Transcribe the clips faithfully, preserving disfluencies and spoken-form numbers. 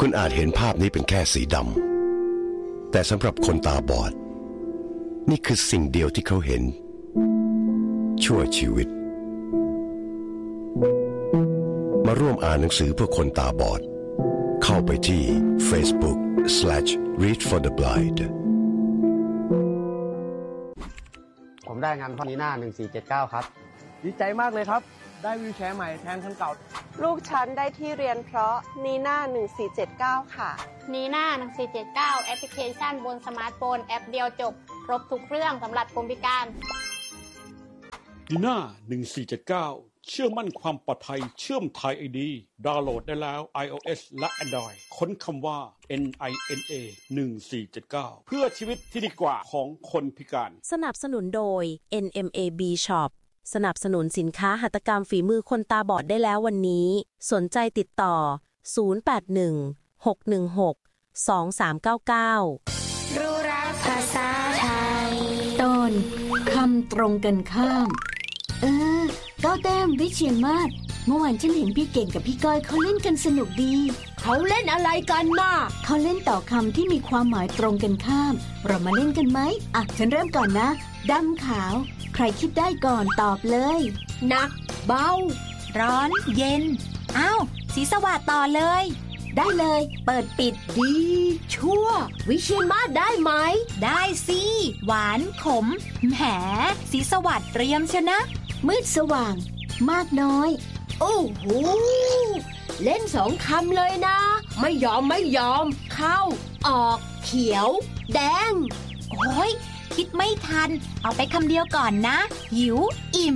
คุณอาจเห็นภาพนี้เป็นแค่สีดำแต่สำหรับคนตาบอดนี่คือสิ่งเดียวที่เขาเห็นชั่วชีวิตมาร่วมอ่านหนังสือเพื่อคนตาบอดเข้าไปที่ Facebook slash read for the blind ผมได้งานพ่อนีน่าหนึ่งสี่เจ็ดเก้าครับดีใจมากเลยครับได้วีลแชร์ใหม่แทนคันเก่าลูกฉันได้ที่เรียนเพราะนีน่าหนึ่งสี่เจ็ดเก้าค่ะนีน่าหนึ่งสี่เจ็ดเก้าแอปพลิเคชันบนสมาร์ทโฟนแอปเดียวจบครบทุกเรื่องสำหรับคนพิการนีน่าหนึ่งสี่เจ็ดเก้าเชื่อมั่นความปลอดภัยเชื่อม Thai ไอ ดี ดาวน์โหลดได้แล้ว iOS และ Android ค้นคำว่า เอ็น ไอ เอ็น เอ หนึ่งสี่เจ็ดเก้า เพื่อชีวิตที่ดีกว่าของคนพิการสนับสนุนโดย เอ็น เอ็ม เอ บี Shop สนับสนุนสินค้าหัตถกรรมฝีมือคนตาบอดได้แล้ววันนี้สนใจติดต่อศูนย์ แปด หนึ่ง หก หนึ่ง หก สอง สาม เก้า เก้ารู้รักภาษาไทยตอนคำตรงกันข้ามเออเก้าแต้มวิเชียรมาศเมื่อวานฉันเห็นพี่เก่งกับพี่ก้อยเขาเล่นกันสนุกดีเขาเล่นอะไรกันน่ะเขาเล่นต่อคำที่มีความหมายตรงกันข้ามเรามาเล่นกันไหมอ่ะฉันเริ่มก่อนนะดำขาวใครคิดได้ก่อนตอบเลยหนักเบาร้อนเย็นอ้าวสีสวัสดิ์ต่อเลยได้เลยเปิดปิดดีชั่ววิเชียรมาศได้ไหมได้สิหวานขมแหมสีสวัสดิ์เตรียมเชียวนะมืดสว่างมากน้อยโอ้โหเล่นสองคำเลยนะไม่ยอมไม่ยอมเข้าออกเขียวแดงโอ้ยคิดไม่ทันเอาไปคำเดียวก่อนนะหิวอิ่ม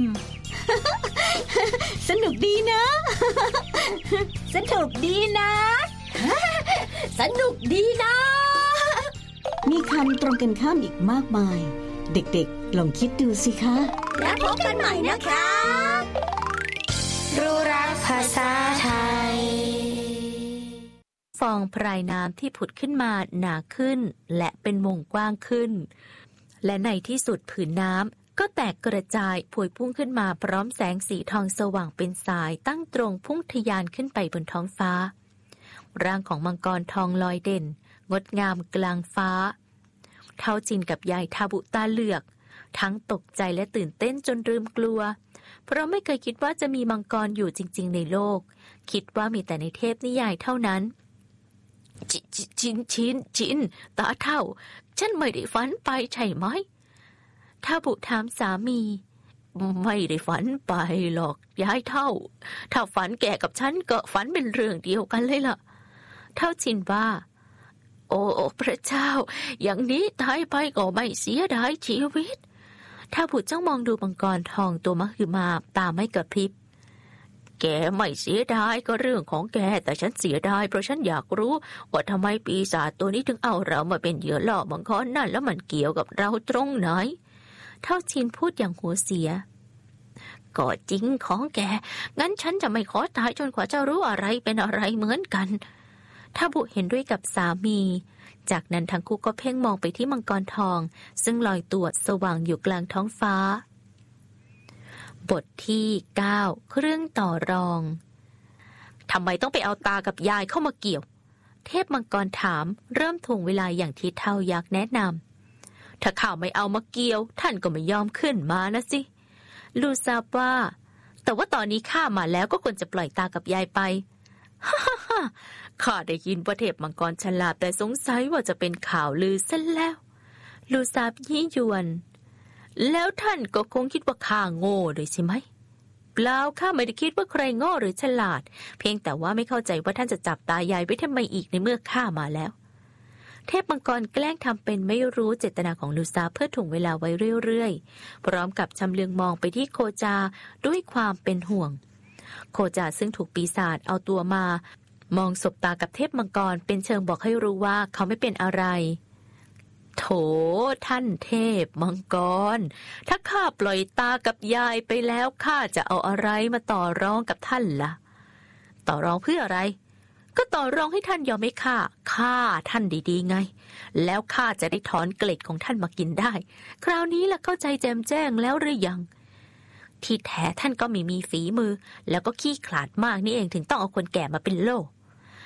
สนุกดีนะสนุกดีนะสนุกดีนะมีคำตรงกันข้ามอีกมากมายเด็กๆลองคิดดูสิคะแล้วพบกันใหม่นะครับรู้รักภาษาไทยฟองพรายน้ำที่ผุดขึ้นมาหนาขึ้นและเป็นวงกว้างขึ้นและในที่สุดผืนน้ำก็แตกกระจายพวยพุ่งขึ้นมาพร้อมแสงสีทองสว่างเป็นสายตั้งตรงพุ่งทะยานขึ้นไปบนท้องฟ้าร่างของมังกรทองลอยเด่นงดงามกลางฟ้าเท้าจินกับยายทาบุตาเหลือกทั้งตกใจและตื่นเต้นจนลืมกลัวเพราะไม่เคยคิดว่าจะมีมังกรอยู่จริงๆในโลกคิดว่ามีแต่ในเทพนิยายเท่านั้นจิจินชินจินตาเท่าฉันไม่ได้ฝันไปใช่ไหมทาบุถามสามีไม่ได้ฝันไปหรอกยายเท่าถ้าฝันแกกับฉันก็ฝันเป็นเรื่องเดียวกันเลยล่ะเท่าจินว่าโอ้พระเจ้าอย่างนี้ตายไปก็ไม่เสียดายชีวิตท้าบุจ้องมองดูมังกรทองตัวมหึมาตาไม่กระพริบแกไม่เสียดายก็เรื่องของแกแต่ฉันเสียดายเพราะฉันอยากรู้ว่าทำไมปีศาจตัวนี้ถึงเอาเรามาเป็นเหยื่อล่อมังกรนั่นแล้วมันเกี่ยวกับเราตรงไหนเท่าชินพูดอย่างหัวเสียก็จริงของแกงั้นฉันจะไม่ขอตายจนกว่าจะรู้อะไรเป็นอะไรเหมือนกันทาบุเห็นด้วยกับสามีจากนั้นทั้งคู่ก็เพ่งมองไปที่มังกรทองซึ่งลอยตัวสว่างอยู่กลางท้องฟ้าบทที่เก้าเครื่องต่อรองทำไมต้องไปเอาตากับยายเข้ามาเกี่ยวเทพมังกรถามเริ่มถ่วงเวลาอย่างที่เท่ายักษ์แนะนำถ้าข้าไม่เอามาเกี่ยวท่านก็ไม่ยอมขึ้นมานะสิลูซาบว่าแต่ว่าตอนนี้ข้ามาแล้วก็ควรจะปล่อยตากับยายไปฮ่าฮ่าฮ่าข้าได้ยินว่าเทพมังกรฉลาดแต่สงสัยว่าจะเป็นข่าวลือซะแล้วลูซาบยี่ยวนแล้วท่านก็คงคิดว่าข้าโง่ด้วยใช่ไหมเปล่าข้าไม่ได้คิดว่าใครโง่หรือฉลาดเพียงแต่ว่าไม่เข้าใจว่าท่านจะจับตายายไว้ทำไมอีกในเมื่อข้ามาแล้วเทพมังกรแกล้งทำเป็นไม่รู้เจตนาของลูซาเพื่อถ่วงเวลาไว้เรื่อยๆพร้อมกับชำเลืองมองไปที่โคจาด้วยความเป็นห่วงโคจาซึ่งถูกปีศาจเอาตัวมามองสบตากับเทพมังกรเป็นเชิงบอกให้รู้ว่าเขาไม่เป็นอะไรโถท่านเทพมังกรถ้าข้าปล่อยตากับยายไปแล้วข้าจะเอาอะไรมาต่อรองกับท่านล่ะต่อรองเพื่ออะไรก็ต่อรองให้ท่านยอมให้ข้าฆ่าท่านดีๆไงแล้วข้าจะได้ถอนเกล็ดของท่านมากินได้คราวนี้ล่ะเข้าใจแจ่มแจ้งแล้วหรือยังที่แท้ท่านก็ไม่มีฝีมือแล้วก็ขี้ขลาดมากนี่เองถึงต้องเอาคนแก่มาเป็นโล่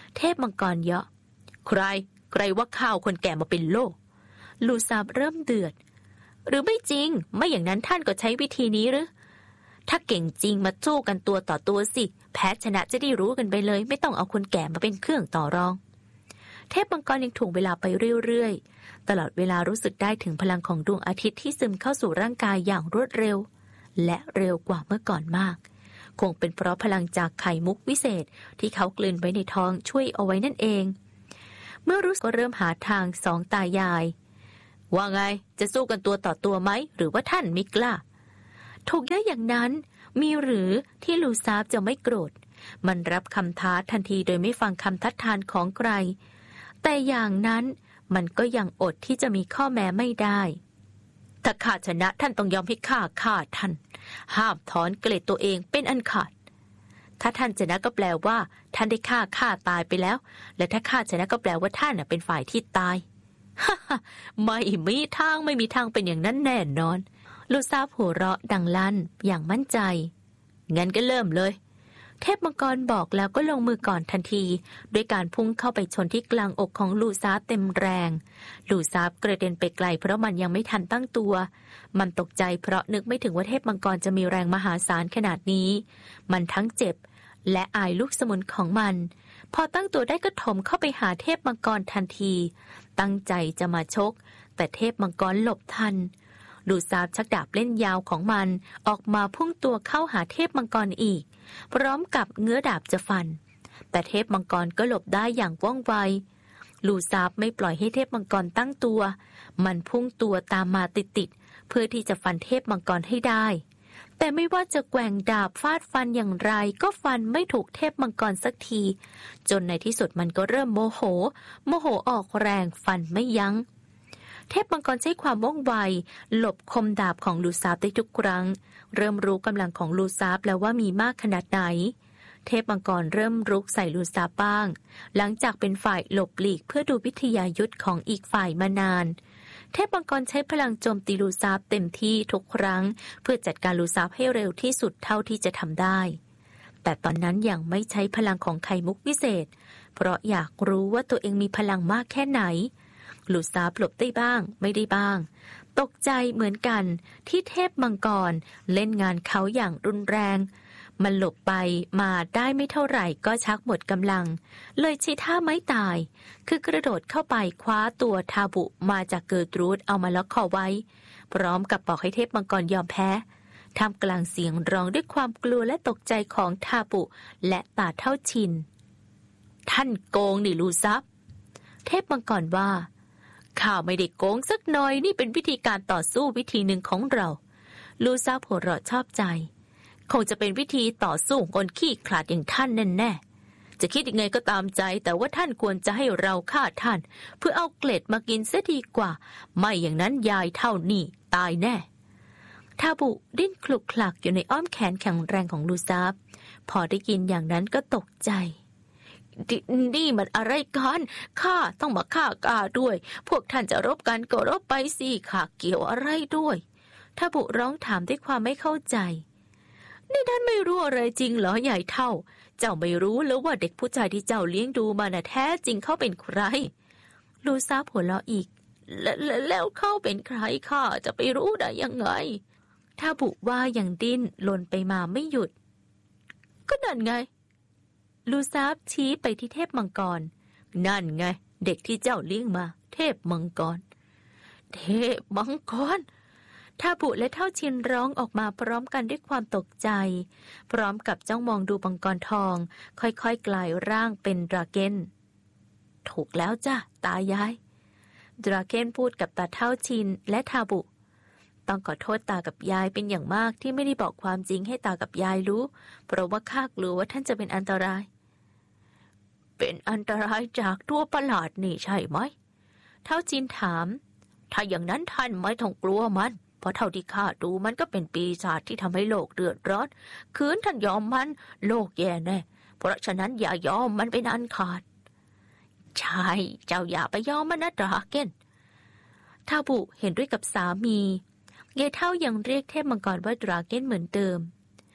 เทพมังกรเยาะใครใครว่าข้าวคนแก่มาเป็นโล่ลูซาบเริ่มเดือดหรือไม่จริงไม่อย่างนั้นท่านก็ใช้วิธีนี้หรือถ้าเก่งจริงมาสู้กันตัวต่อตัวสิแพ้ชนะจะได้รู้กันไปเลยไม่ต้องเอาคนแก่มาเป็นเครื่องต่อรองเทพมังกรยังถ่วงเวลาไปเรื่อยๆตลอดเวลารู้สึกได้ถึงพลังของดวงอาทิตย์ที่ซึมเข้าสู่ร่างกายอย่างรวดเร็วและเร็วกว่าเมื่อก่อนมากคงเป็นเพราะพลังจากไข่มุกวิเศษที่เขากลืนไว้ในท้องช่วยเอาไว้นั่นเองเมื่อรู้สึกก็เริ่มหาทางสองตายายว่าไงจะสู้กันตัวต่อตัวไหมหรือว่าท่านมิกล้าถูกได้อย่างนั้นมีหรือที่ลูซาบจะไม่โกรธมันรับคำท้าทันทีโดยไม่ฟังคำทัดทานของใครแต่อย่างนั้นมันก็ยังอดที่จะมีข้อแม้ไม่ได้ถ้าข้าชนะท่านต้องยอมให้ข้าฆ่าท่านห้ามถอนเกล็ดตัวเองเป็นอันขาดถ้าท่านชนะก็แปลว่าท่านได้ฆ่าข้าตายไปแล้วและถ้าข้าชนะก็แปลว่าท่านเป็นฝ่ายที่ตายฮ่าฮ่าไม่มีทางไม่มีทางเป็นอย่างนั้นแน่นอนลูซาบหัวเราะดังลั่นอย่างมั่นใจงั้นก็เริ่มเลยเทพมังกรบอกแล้วก็ลงมือก่อนทันทีด้วยการพุ่งเข้าไปชนที่กลางอกของลูซาบเต็มแรงลูซาบกระเด็นไปไกลเพราะมันยังไม่ทันตั้งตัวมันตกใจเพราะนึกไม่ถึงว่าเทพมังกรจะมีแรงมหาศาลขนาดนี้มันทั้งเจ็บและอายลูกสมุนของมันพอตั้งตัวได้ก็ถมเข้าไปหาเทพมังกรทันทีตั้งใจจะมาชกแต่เทพมังกรหลบทันลูซาบชักดาบเล่นยาวของมันออกมาพุ่งตัวเข้าหาเทพมังกรอีกพร้อมกับเงื้อดาบจะฟันแต่เทพมังกรก็หลบได้อย่างว่องไวลูซาบไม่ปล่อยให้เทพมังกรตั้งตัวมันพุ่งตัวตามมาติดๆเพื่อที่จะฟันเทพมังกรให้ได้แต่ไม่ว่าจะแกว่งดาบฟาดฟันอย่างไรก็ฟันไม่ถูกเทพมังกรสักทีจนในที่สุดมันก็เริ่มโมโหโมโหออกแรงฟันไม่ยั้งเทพมังกรใช้ความว่องไวหลบคมดาบของลูซาบได้ทุกครั้งเริ่มรู้กำลังของลูซาบแล้วว่ามีมากขนาดไหนเทพมังกรเริ่มรุกใส่ลูซาบบ้างหลังจากเป็นฝ่ายหลบหลีกเพื่อดูวิทยายุทธของอีกฝ่ายมานานเทพมังกรใช้พลังโจมตีลูซาบเต็มที่ทุกครั้งเพื่อจัดการลูซาบให้เร็วที่สุดเท่าที่จะทำได้แต่ตอนนั้นยังไม่ใช้พลังของไข่มุกวิเศษเพราะอยากรู้ว่าตัวเองมีพลังมากแค่ไหนลูซาบหลบได้บ้างไม่ได้บ้างตกใจเหมือนกันที่เทพมังกรเล่นงานเขาอย่างรุนแรงมันหลบไปมาได้ไม่เท่าไหร่ก็ชักหมดกำลังเลยใช้ท่าไม้ตายคือกระโดดเข้าไปคว้าตัวทาบุมาจากเกิร์ตรูดเอามาล็อกคอไว้พร้อมกับบอกให้เทพมังกรยอมแพ้ท่ามกลางเสียงร้องด้วยความกลัวและตกใจของทาบุและตาเท่าชินท่านโกงนี่ลูซาบเทพมังกรว่าข้าไม่ได้โกงสักหน่อยนี่เป็นวิธีการต่อสู้วิธีหนึ่งของเราลูซาบหัวเราะชอบใจคงจะเป็นวิธีต่อสู้ของคนขี้ขลาดอย่างท่านแน่แน่จะคิดยังไงก็ตามใจแต่ว่าท่านควรจะให้เราฆ่าท่านเพื่อเอาเกล็ดมากินเสียดีกว่าไม่อย่างนั้นยายเท่านี่ตายแน่ทาบุดิ้นคลุกคลักอยู่ในอ้อมแขนแข็งแรงของลูซาบพอได้ยินอย่างนั้นก็ตกใจนี่มันอะไรกันข้าต้องมาฆ่ากาด้วยพวกท่านจะรบกันก็รบไปสิข้าเกี่ยวอะไรด้วยทาบุร้องถามด้วยความไม่เข้าใจนี่ท่านไม่รู้อะไรจริงเหรอใหญ่เท่าเจ้าไม่รู้แล้วว่าเด็กผู้ชายที่เจ้าเลี้ยงดูมาน่ะแท้จริงเขาเป็นใครลูซาบหัวเราะอีกแล้วแล้วเขาเป็นใครข้าจะไปรู้ได้ยังไงทาบุว่าอย่างดิ้นหล่นไปมาไม่หยุดก็นั่นไงลูซาบชี้ไปที่เทพมังกรนั่นไงเด็กที่เจ้าเลี้ยงมาเทพมังกรเทพมังกรทาบุและเท่าชินร้องออกมาพร้อมกันด้วยความตกใจพร้อมกับจ้องมองดูมังกรทองค่อยๆกลายร่างเป็นดราเก้นถูกแล้วจ้ะตายายดราเก้นพูดกับตาเท่าชินและทาบุต้องขอโทษตากับยายเป็นอย่างมากที่ไม่ได้บอกความจริงให้ตากับยายรู้เพราะว่าข้ากลัวว่าท่านจะเป็นอันตรายเป็นอันตรายจากตัวประหลาดนี่ใช่ไหมเท่าชินถามถ้าอย่างนั้นท่านไม่ต้องกลัวมันเพราะเท่าที่ข้าดูมันก็เป็นปีศาจที่ทำให้โลกเดือดร้อนคืนท่านยอมมันโลกแย่แน่เพราะฉะนั้นอย่ายอมมันเป็นอันขาดใช่เจ้าอย่าไปยอมมันนะดราเก้นทาบุเห็นด้วยกับสามียายเท่ายังเรียกเทพมังกรว่าดราเก้นเหมือนเดิม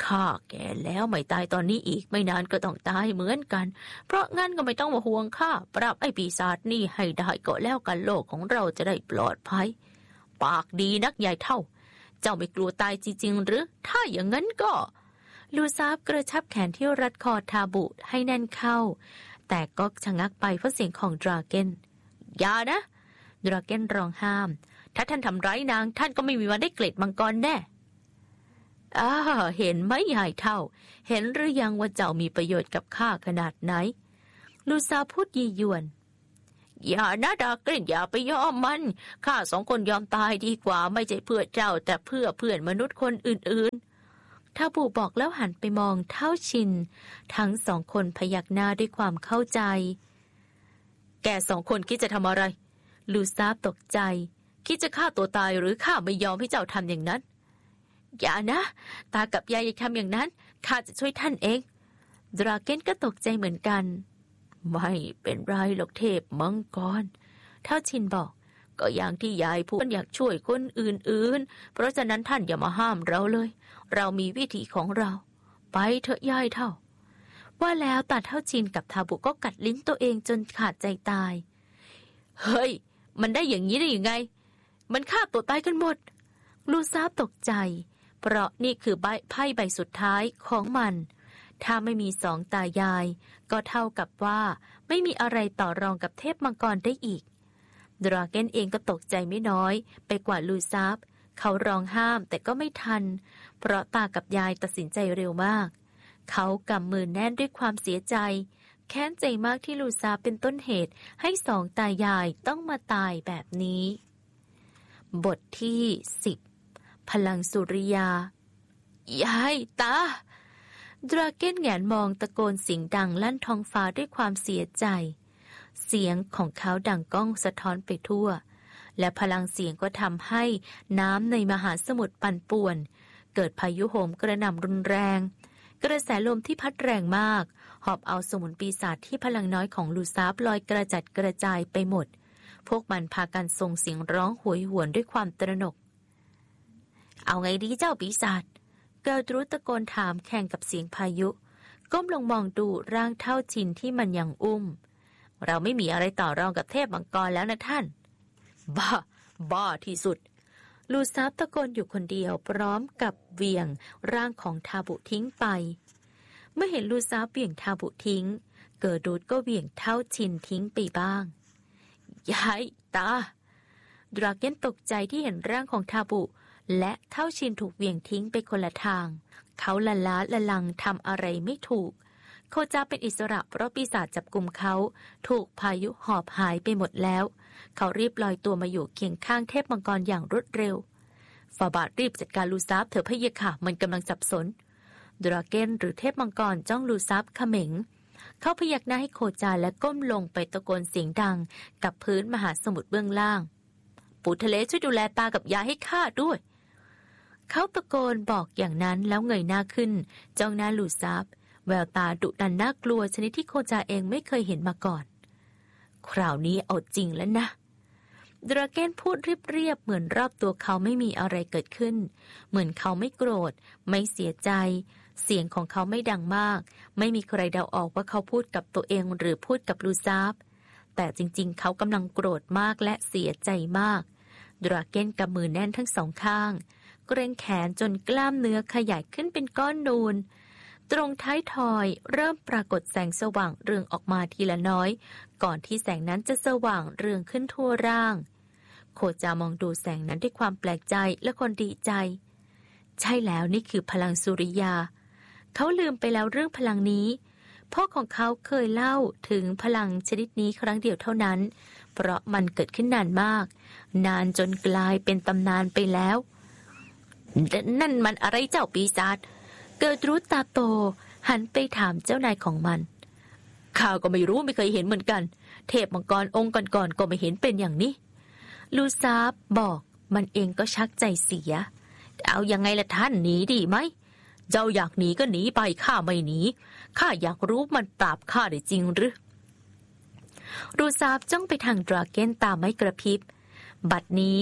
ข้าแก่แล้วไม่ตายตอนนี้อีกไม่นานก็ต้องตายเหมือนกันเพราะงั้นก็ไม่ต้องมาห่วงข้าปราบไอ้ปีศาจนี่ให้ได้ก็แล้วกันโลกของเราจะได้ปลอดภัยปากดีนักใหญ่เท่าเจ้าไม่กลัวตายจริงๆหรือถ้าอย่างนั้นก็ลูซาฟกระชับแขนที่รัดคอทาบุให้แน่นเข้าแต่ก็ชะงักไปเพราะเสียงของดราเก้นอย่านะดราเก้นร้องห้ามถ้าท่านทำร้ายนางท่านก็ไม่มีวันได้เกล็ดมังกรแน่อ้าเห็นไหมยายเท่าเห็นหรือยังว่าเจ้ามีประโยชน์กับข้าขนาดไหนลูซาพูดยียวนอย่านะดราเก้นอย่าไปยอมมันข้าสองคนยอมตายดีกว่าไม่ใช่เพื่อเจ้าแต่เพื่อเพื่อนมนุษย์คนอื่นๆทาบูบอกแล้วหันไปมองเท่าชินทั้งสองคนพยักหน้าด้วยความเข้าใจแกสองคนคิดจะทำอะไรลูซาตกใจคิดจะฆ่าตัวตายหรือข้าไม่ยอมให้เจ้าทำอย่างนั้นอย่านะตากับยายอย่าทำอย่างนั้นข้าจะช่วยท่านเองดราเก้นก็ตกใจเหมือนกันไม่เป็นไรหรอกเทพมังกรเท่าชินบอกก็อย่างที่ยายพูดอยากช่วยคนอื่นๆเพราะฉะนั้นท่านอย่ามาห้ามเราเลยเรามีวิธีของเราไปเถอะยายเท่าว่าแล้วตาเท่าชินกับทาบุก็กัดลิ้นตัวเองจนขาดใจตายเฮ้ยมันได้อย่างนี้ได้ยังไงมันฆ่าตัวตายกันหมดลูซาตกใจเพราะนี่คือใบไพ่ใบสุดท้ายของมันถ้าไม่มีสองตายายก็เท่ากับว่าไม่มีอะไรต่อรองกับเทพมังกรได้อีกดราเก้นเองก็ตกใจไม่น้อยไปกว่าลูซาฟเขาร้องห้ามแต่ก็ไม่ทันเพราะตากับยายตัดสินใจเร็วมากเขากำมือแน่นด้วยความเสียใจแค้นใจมากที่ลูซาฟเป็นต้นเหตุให้สองตายายต้องมาตายแบบนี้บทที่สิบพลังสุริยายายตาดราเก้นแงนมองตะโกนเสียงดังลั่นท้องฟ้าด้วยความเสียใจเสียงของเขาดังก้องสะท้อนไปทั่วและพลังเสียงก็ทำให้น้ำในมหาสมุทรปั่นป่วนเกิดพายุโหมกระหน่ำรุนแรงกระแสลมที่พัดแรงมากหอบเอาสมุนปีศาจที่พลังน้อยของลูซาฟลอยกระจัดกระจายไปหมดพวกมันพากันส่งเสียงร้องโหยหวนด้วยความตระหนกเอาไงดีเจ้าปีศาจเกิดรู้ตะโกนถามแข่งกับเสียงพายุก้มลงมองดูร่างเท่าชินที่มันยังอุ้มเราไม่มีอะไรต่อรองกับเทพมังกรแล้วนะท่านบ้าบ้าที่สุดลูซาฟตะโกนอยู่คนเดียวพร้อมกับเหวี่ยงร่างของทาบุทิ้งไปเมื่อเห็นลูซาฟเหวี่ยงทาบุทิ้งเกิดดูดก็เหวี่ยงเท่าชินทิ้งไปบ้างยายตาดราเก้นตกใจที่เห็นร่างของทาบุและเท่าชินถูกเหวี่ยงทิ้งไปคนละทางเขาละล้าละลังทำอะไรไม่ถูกโคจาเป็นอิสระเพราะปีศาจจับกุมเขาถูกพายุหอบหายไปหมดแล้วเขารีบลอยตัวมาอยู่เคียงข้างเทพมังกรอย่างรวดเร็วฟาบาทรีบจัดการลูซาฟเถอะพะเยะค่ะมันกำลังสับสนดราเก้นหรือเทพมังกรจ้องลูซาฟเขม็งเขาพยักหน้าให้โคจาและก้มลงไปตะโกนเสียงดังกับพื้นมหาสมุทรเบื้องล่างปู่ทะเลช่วยดูแลตากับยายให้ข้าด้วยเขาตะโกนบอกอย่างนั้นแล้วเงยหน้าขึ้นจ้องหน้าลูซาฟแววตาดุดันน่ากลัวชนิดที่โคจาเองไม่เคยเห็นมาก่อนคราวนี้เอาจริงแล้วนะดราเก้นพูดเรียบๆเหมือนรอบตัวเขาไม่มีอะไรเกิดขึ้นเหมือนเขาไม่โกรธไม่เสียใจเสียงของเขาไม่ดังมากไม่มีใครเดาออกว่าเขาพูดกับตัวเองหรือพูดกับลูซาฟแต่จริงๆเขากำลังโกรธมากและเสียใจมากดราเก้นกำมือแน่นทั้งสองข้างเกรงแขนจนกล้ามเนื้อขยายขึ้นเป็นก้อนนูนตรงท้ายทอยเริ่มปรากฏแสงสว่างเรืองออกมาทีละน้อยก่อนที่แสงนั้นจะสว่างเรืองขึ้นทั่วร่างโคจามองดูแสงนั้นด้วยความแปลกใจและคนดีใจใช่แล้วนี่คือพลังสุริยาเขาลืมไปแล้วเรื่องพลังนี้พ่อของเขาเคยเล่าถึงพลังชนิดนี้ครั้งเดียวเท่านั้นเพราะมันเกิดขึ้นนานมากนานจนกลายเป็นตำนานไปแล้วนั่นมันอะไรเจ้าปีศาจเกิดรู้ตาโตหันไปถามเจ้านายของมันข้าก็ไม่รู้ไม่เคยเห็นเหมือนกันเทพมังกรองค์ก่อนๆก็ไม่เห็นเป็นอย่างนี้ลูซาฟบอกมันเองก็ชักใจเสียเอายังไงล่ะท่านหนีดีไหมเจ้าอยากหนีก็หนีไปข้าไม่หนีข้าอยากรู้มันปราบข้าได้จริงหรือลูซาฟจ้องไปทางดราเก้นตาไม่กระพริบบัดนี้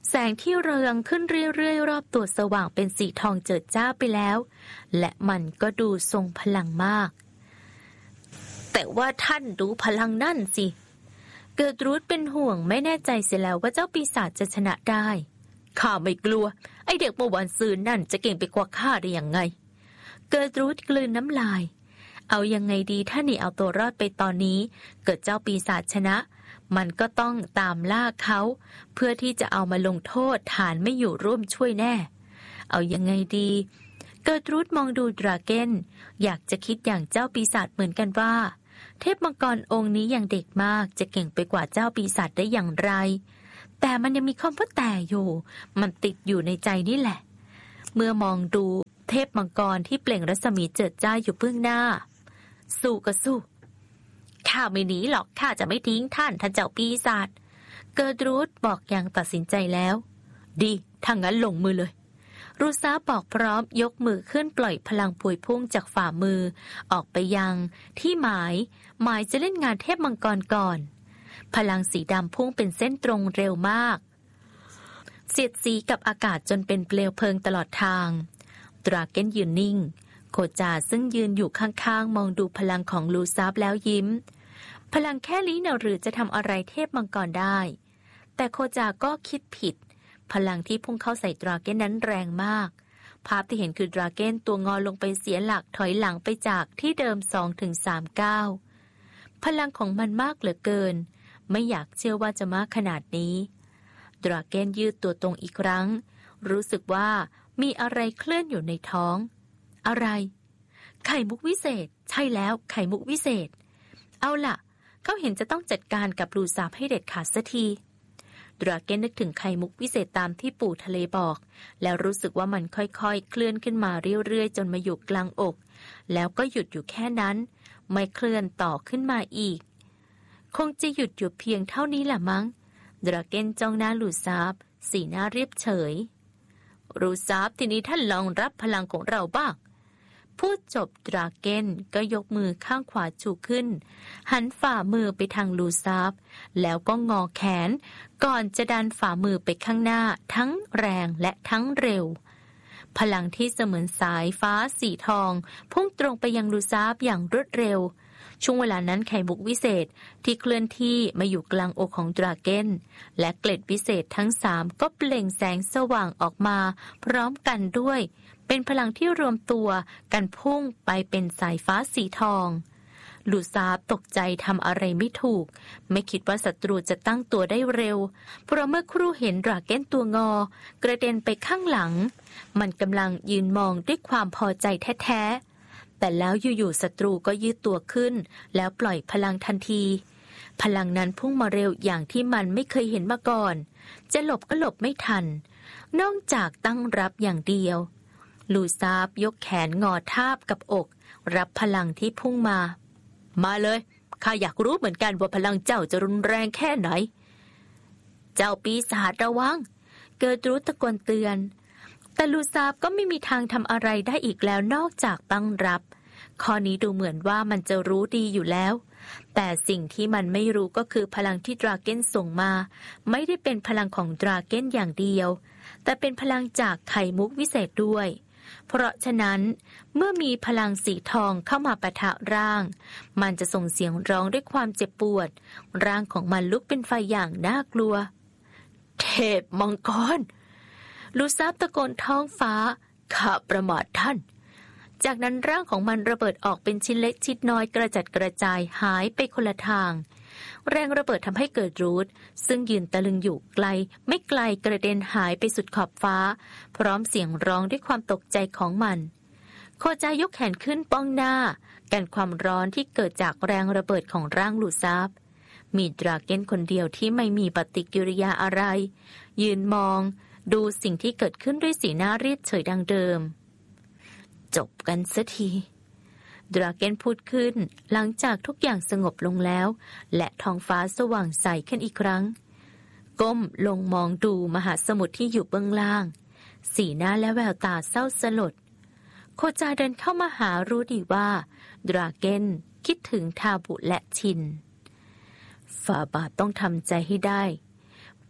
แสงที่เรืองขึ้นเรื่อยๆรอบตัวสว่างเป็นสีทองเจิดจ้าไปแล้วและมันก็ดูทรงพลังมากแต่ว่าท่านดูพลังนั่นสิเกิร์ตรูธเป็นห่วงไม่แน่ใจเสียแล้วว่าเจ้าปีศาจจะชนะได้ข้าไม่กลัวไอเด็กเมื่อวานซืนนั่นจะเก่งไปกว่าข้าได้ยังไงเกิร์ตรูธกลืนน้ำลายเอายังไงดีถ้าหนีเอาตัวรอดไปตอนนี้เกิดเจ้าปีศาจชนะมันก็ต้องตามล่าเขาเพื่อที่จะเอามาลงโทษฐานไม่อยู่ร่วมช่วยแน่เอายังไงดีเกิร์ตรูธมองดูดราเก้นอยากจะคิดอย่างเจ้าปีศาจเหมือนกันว่าเทพมังกรองค์นี้ยังเด็กมากจะเก่งไปกว่าเจ้าปีศาจได้อย่างไรแต่มันยังมีคำว่าแต่อยู่มันติดอยู่ในใจนี่แหละเมื่อมองดูเทพมังกรที่เปล่งรัศมีเจิดจ้าอยู่เบื้องหน้าสู้ก็สู้ข้าไม่หนีหรอกข้าจะไม่ทิ้งท่านท่านเจ้าปีศาจเกิร์ตรูธบอกอย่างตัดสินใจแล้วดีถ้างั้นลงมือเลยรูซาบอกพร้อมยกมือขึ้นปล่อยพลังพวยพุ่งจากฝ่ามือออกไปยังที่หมายหมายจะเล่นงานเทพมังกรก่อนพลังสีดำพุ่งเป็นเส้นตรงเร็วมากเสียดสีกับอากาศจนเป็นเปลวเพลิงตลอดทางดราเก้นยืนนิ่งโคจาซึ่งยืนอยู่ข้างๆมองดูพลังของลูซาฟแล้วยิ้มพลังแค่นี้น่ะหรือจะทำอะไรเทพมังกรได้แต่โคจาก็คิดผิดพลังที่พุ่งเข้าใส่ดราเก้นนั้นแรงมากภาพที่เห็นคือดราเก้นตัวงอลงไปเสียหลักถอยหลังไปจากที่เดิม สองถึงสาม ก้าวพลังของมันมากเหลือเกินไม่อยากเชื่อว่าจะมากขนาดนี้ดราเก้นยืดตัวตรงอีกครั้งรู้สึกว่ามีอะไรเคลื่อนอยู่ในท้องอะไรไข่มุกวิเศษใช่แล้วไข่มุกวิเศษเอาล่ะเขาเห็นจะต้องจัดการกับลูซาฟให้เด็ดขาดสักทีดราเก้นนึกถึงไข่มุกวิเศษตามที่ปู่ทะเลบอกแล้วรู้สึกว่ามันค่อยๆเคลื่อนขึ้นมาเรื่อยๆจนมาอยู่กลางอกแล้วก็หยุดอยู่แค่นั้นไม่เคลื่อนต่อขึ้นมาอีกคงจะหยุดอยู่เพียงเท่านี้แหละมั้งดราเก้นจ้องหน้าลูซาฟสีหน้าเรียบเฉยลูซาฟทีนี้ท่านลองรับพลังของเราบ้างพูดจบดราเก้นก็ยกมือข้างขวาชูขึ้นหันฝ่ามือไปทางลูซาฟแล้วก็งอแขนก่อนจะดันฝ่ามือไปข้างหน้าทั้งแรงและทั้งเร็วพลังที่เสมือนสายฟ้าสีทองพุ่งตรงไปยังลูซาฟอย่างรวดเร็วช่วงเวลานั้นไข่มุกวิเศษที่เคลื่อนที่มาอยู่กลางอกของดราเก้นและเกล็ดวิเศษทั้งสามก็เปล่งแสงสว่างออกมาพร้อมกันด้วยเป็นพลังที่รวมตัวกันพุ่งไปเป็นสายฟ้าสีทองลูซาฟตกใจทำอะไรไม่ถูกไม่คิดว่าศัตรูจะตั้งตัวได้เร็วเพราะเมื่อครู่เห็นดราเก้นตัวงอกระเด็นไปข้างหลังมันกำลังยืนมองด้วยความพอใจแท้ๆแต่แล้วอยู่ๆศัตรูก็ยืดตัวขึ้นแล้วปล่อยพลังทันทีพลังนั้นพุ่งมาเร็วอย่างที่มันไม่เคยเห็นมาก่อนจะหลบก็หลบไม่ทันนอกจากตั้งรับอย่างเดียวลูซาฟยกแขนงอทาบกับอกรับพลังที่พุ่งมามาเลยข้าอยากรู้เหมือนกันว่าพลังเจ้าจะรุนแรงแค่ไหนเจ้าปีศาจระวังเกิร์ตรูธตะโกนเตือนแต่ลูซาฟก็ไม่มีทางทำอะไรได้อีกแล้วนอกจากตั้งรับข้อนี้ดูเหมือนว่ามันจะรู้ดีอยู่แล้วแต่สิ่งที่มันไม่รู้ก็คือพลังที่ดราเก้นส่งมาไม่ได้เป็นพลังของดราเก้นอย่างเดียวแต่เป็นพลังจากไข่มุกวิเศษด้วยเพราะฉะนั้นเมื่อมีพลังสีทองเข้ามาปะทะร่างมันจะส่งเสียงร้องด้วยความเจ็บปวดร่างของมันลุกเป็นไฟอย่างน่ากลัวเทพมังกรลูซาฟตะโกนท้องฟ้าข้าประมาทท่านจากนั้นร่างของมันระเบิดออกเป็นชิ้นเล็กชิ้นน้อยกระจัดกระจายหายไปคนละทางแรงระเบิดทำให้เกิดรูทซึ่งยืนตะลึงอยู่ไกลไม่ไกลกระเด็นหายไปสุดขอบฟ้าพร้อมเสียงร้องด้วยความตกใจของมันโคจายกแขนขึ้นป้องหน้ากันความร้อนที่เกิดจากแรงระเบิดของร่างลูซาฟมีดราเก้นคนเดียวที่ไม่มีปฏิกิริยาอะไรยืนมองดูสิ่งที่เกิดขึ้นด้วยสีหน้าเรียบเฉยดังเดิมจบกันสักทีดราเก้นพูดขึ้นหลังจากทุกอย่างสงบลงแล้วและท้องฟ้าสว่างใสขึ้นอีกครั้งก้มลงมองดูมหาสมุทรที่อยู่เบื้องล่างสีหน้าและแววตาเศร้าสลดโคจาเดินเข้ามาหารู้ดีว่าดราเก้นคิดถึงทาบุและชินฝ่าบาทต้องทำใจให้ได้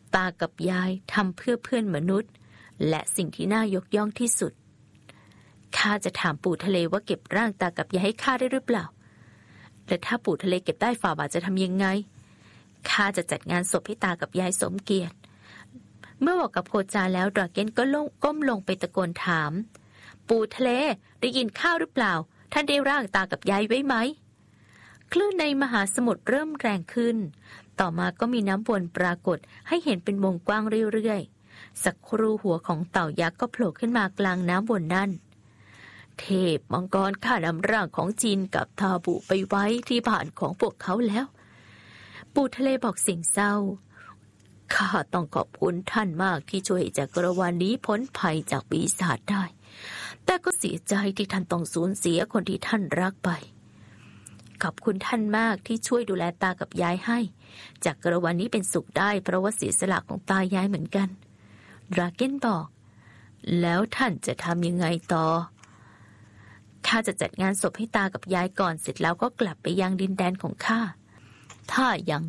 ตากับยายทำเพื่อเพื่อนมนุษย์และสิ่งที่น่ายกย่องที่สุดข้าจะถามปู่ทะเลว่าเก็บร่างตากับยายให้ข้าได้หรือเปล่าและถ้าปู่ทะเลเก็บได้ฝ่าบาทจะทำยังไงข้าจะจัดงานศพให้ตากับยายสมเกียรติเมื่อบอกกับโคจาแล้วดราเก้นก็ลงก้มลงไปตะโกนถามปู่ทะเลได้ยินข้าวหรือเปล่าท่านได้ร่างตากับยายไว้ไหมคลื่นในมหาสมุทรเริ่มแรงขึ้นต่อมาก็มีน้ำวนปรากฏให้เห็นเป็นวงกว้างเรื่อยๆสักครู่หัวของเต่ายักษ์ก็โผล่ขึ้นมากลางน้ำวนนั่นเทพมังกรข้านำร่างของจีนกับทาบุไปไว้ที่บ้านของพวกเขาแล้วปู่ทะเลบอกเสียงเศร้าข้าต้องขอบคุณท่านมากที่ช่วยจักรวาลนี้พ้นภัยจากปีศาจได้แต่ก็เสียใจที่ท่านต้องสูญเสียคนที่ท่านรักไปขอบคุณท่านมากที่ช่วยดูแลตากับยายให้จักรวาลนี้เป็นสุขได้เพราะว่าเสียสละของตายายเหมือนกันดราเก้นบอกแล้วท่านจะทำยังไงต่อข้าจะจัดงานศพให้ตากับยายก่อนเสร็จแล้วก็กลับไปยังดินแดนของข้าถ้ายัง